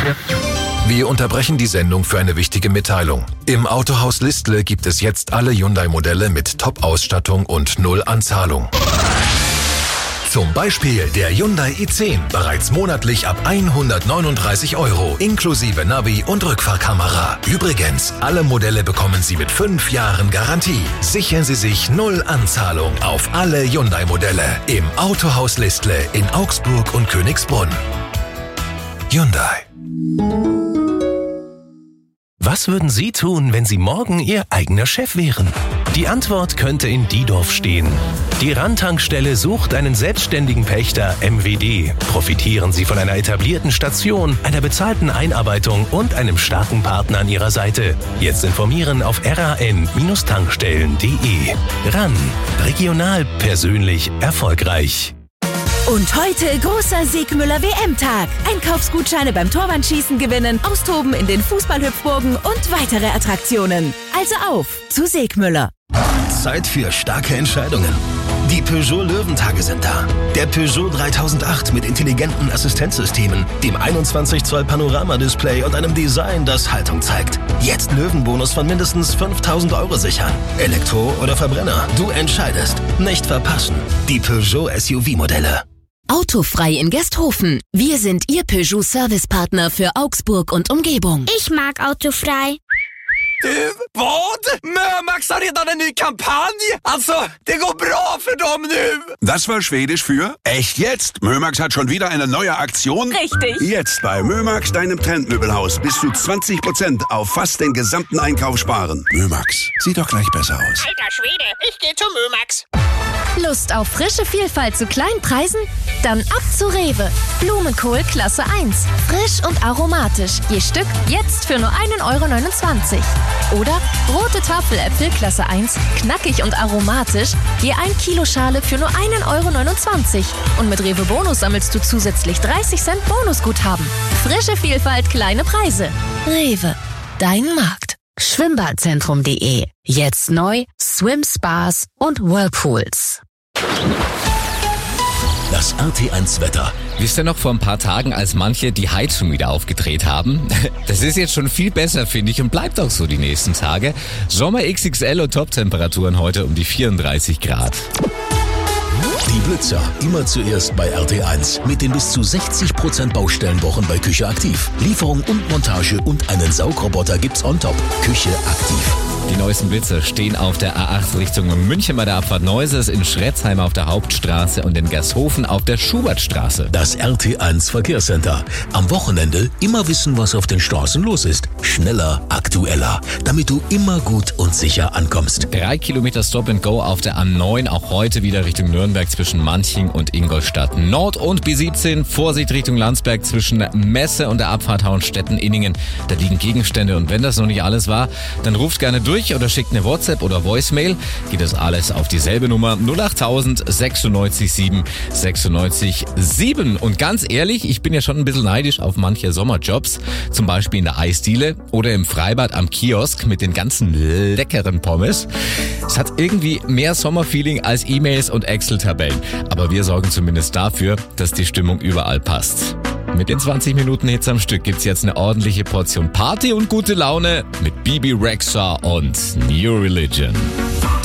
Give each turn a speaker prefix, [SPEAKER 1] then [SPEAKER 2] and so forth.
[SPEAKER 1] Wir unterbrechen die Sendung für eine wichtige Mitteilung. Im Autohaus Listle gibt es jetzt alle Hyundai-Modelle mit Top-Ausstattung und 0 Anzahlung. Zum Beispiel der Hyundai i10, bereits monatlich ab 139 € inklusive Navi und Rückfahrkamera. Übrigens, alle Modelle bekommen Sie mit 5 Jahren Garantie. Sichern Sie sich 0 Anzahlung auf alle Hyundai-Modelle im Autohaus Listle in Augsburg und Königsbrunn. Hyundai.
[SPEAKER 2] Was würden Sie tun, wenn Sie morgen Ihr eigener Chef wären? Die Antwort könnte in Diedorf stehen. Die Randtankstelle sucht einen selbstständigen Pächter MWD. Profitieren Sie von einer etablierten Station, einer bezahlten Einarbeitung und einem starken Partner an Ihrer Seite. Jetzt informieren auf ran-tankstellen.de. RAN. Regional, persönlich, erfolgreich.
[SPEAKER 3] Und heute großer Siegmüller WM-Tag. Einkaufsgutscheine beim Torwandschießen gewinnen, austoben in den Fußballhüpfburgen und weitere Attraktionen. Also auf zu Siegmüller.
[SPEAKER 4] Zeit für starke Entscheidungen. Die Peugeot Löwentage sind da. Der Peugeot 3008 mit intelligenten Assistenzsystemen, dem 21 Zoll Panoramadisplay und einem Design, das Haltung zeigt. Jetzt Löwenbonus von mindestens 5.000 € sichern. Elektro oder Verbrenner, du entscheidest. Nicht verpassen. Die Peugeot SUV-Modelle.
[SPEAKER 3] Autofrei in Gersthofen. Wir sind Ihr Peugeot-Servicepartner für Augsburg und Umgebung.
[SPEAKER 5] Ich mag Autofrei.
[SPEAKER 6] Du, vad? Mömax har redan en ny kampanj. Alltså, det går bra för dem nu.
[SPEAKER 7] Das war Schwedisch für echt jetzt. Mömax hat schon wieder eine neue Aktion.
[SPEAKER 3] Richtig.
[SPEAKER 7] Jetzt bei Mömax, deinem Trendmöbelhaus, bis zu 20% auf fast den gesamten Einkauf sparen. Mömax, sieht doch gleich besser aus.
[SPEAKER 5] Alter Schwede, ich gehe zu Mömax.
[SPEAKER 8] Lust auf frische Vielfalt zu kleinen Preisen? Dann ab zu Rewe. Blumenkohl Klasse 1. Frisch und aromatisch. Je Stück jetzt für nur 1,29 €. Oder rote Tafeläpfel Klasse 1. Knackig und aromatisch. Je 1 Kilo Schale für nur 1,29 €. Und mit Rewe Bonus sammelst du zusätzlich 30 Cent Bonusguthaben. Frische Vielfalt, kleine Preise. Rewe. Dein Markt.
[SPEAKER 3] Schwimmbadzentrum.de. Jetzt neu Swim-Spas und Whirlpools.
[SPEAKER 4] Das RT1 Wetter.
[SPEAKER 9] Wisst ihr noch vor ein paar Tagen, als manche die Heizung wieder aufgedreht haben? Das ist jetzt schon viel besser, finde ich, und bleibt auch so die nächsten Tage. Sommer XXL und Top-Temperaturen heute um die 34 Grad.
[SPEAKER 4] Die Blitzer, immer zuerst bei RT1. Mit den bis zu 60% Baustellenwochen bei Küche Aktiv. Lieferung und Montage und einen Saugroboter gibt's on top. Küche Aktiv.
[SPEAKER 9] Die neuesten Blitzer stehen auf der A8 Richtung München bei der Abfahrt Neuses, in Schretzheim auf der Hauptstraße und in Gershofen auf der Schubertstraße.
[SPEAKER 4] Das RT1 Verkehrscenter. Am Wochenende immer wissen, was auf den Straßen los ist. Schneller, aktueller. Damit du immer gut und sicher ankommst.
[SPEAKER 9] 3 Kilometer Stop and Go auf der A9, auch heute wieder Richtung Nürnberg zwischen Manching und Ingolstadt Nord und B17. Vorsicht Richtung Landsberg zwischen Messe und der Abfahrt Hauenstetten-Inningen. Da liegen Gegenstände und wenn das noch nicht alles war, dann ruft gerne durch oder schickt eine WhatsApp oder Voicemail. Geht das alles auf dieselbe Nummer 08000 96 7 96 7. Und ganz ehrlich, ich bin ja schon ein bisschen neidisch auf manche Sommerjobs. Zum Beispiel in der Eisdiele oder im Freibad am Kiosk mit den ganzen leckeren Pommes. Es hat irgendwie mehr Sommerfeeling als E-Mails und Excel-Tabellen. Aber wir sorgen zumindest dafür, dass die Stimmung überall passt. Mit den 20 Minuten Hits am Stück gibt's jetzt eine ordentliche Portion Party und gute Laune mit Bibi Rexha und New Religion.